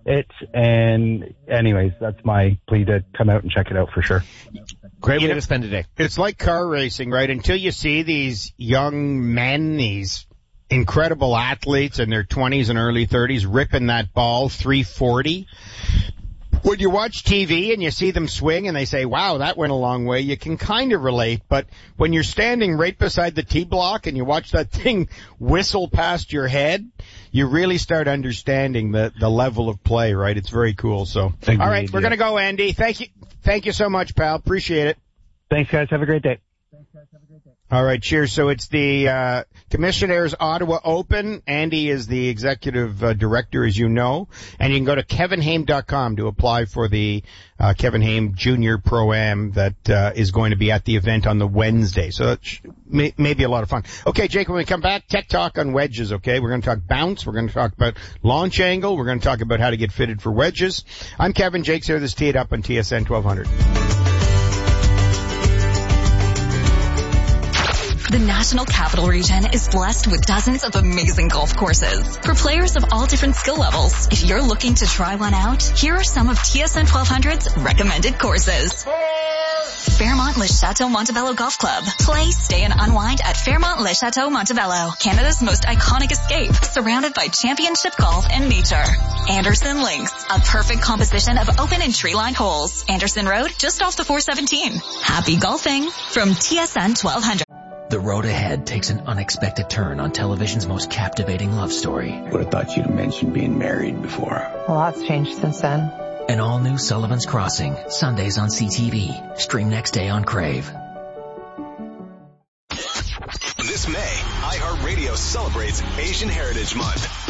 it. And anyways, that's my plea to come out and check it out for sure. Great way to spend a day. It's like car racing, right? Until you see these young men, these incredible athletes in their 20s and early 30s ripping that ball 340. When you watch TV and you see them swing and they say, wow, that went a long way, you can kind of relate. But when you're standing right beside the tee block and you watch that thing whistle past your head, you really start understanding the level of play, right? It's very cool. So, all right, we're going to go, Andy. Thank you so much, pal. Appreciate it. Thanks, guys. Have a great day. All right, cheers. So it's the Commissionaires Ottawa Open. Andy is the executive director, as you know. And you can go to kevinhame.com to apply for the Kevin Hame Junior Pro-Am that is going to be at the event on the Wednesday. So that may be a lot of fun. Okay, Jake, when we come back, Tech Talk on wedges, okay? We're going to talk bounce. We're going to talk about launch angle. We're going to talk about how to get fitted for wedges. I'm Kevin. Jake's here. This is Tee It Up on TSN 1200. The National Capital Region is blessed with dozens of amazing golf courses for players of all different skill levels. If you're looking to try one out, here are some of TSN 1200's recommended courses. Fairmont Le Chateau Montebello Golf Club. Play, stay, and unwind at Fairmont Le Chateau Montebello, Canada's most iconic escape, surrounded by championship golf and nature. Anderson Links, a perfect composition of open and tree-lined holes. Anderson Road, just off the 417. Happy golfing from TSN 1200. The road ahead takes an unexpected turn on television's most captivating love story. Would have thought you'd have mentioned being married before. A lot's changed since then. An all-new Sullivan's Crossing, Sundays on CTV. Stream next day on Crave. This May, iHeartRadio celebrates Asian Heritage Month.